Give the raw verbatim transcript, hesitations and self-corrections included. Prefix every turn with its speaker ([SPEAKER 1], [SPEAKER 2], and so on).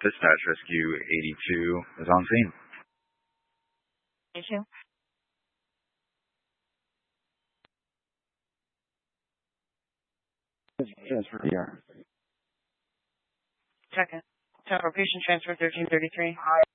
[SPEAKER 1] Dispatch Rescue eighty-two is on scene.
[SPEAKER 2] eighty-two.
[SPEAKER 3] Transfer D R.
[SPEAKER 2] Second. Tower patient transfer thirteen thirty-three.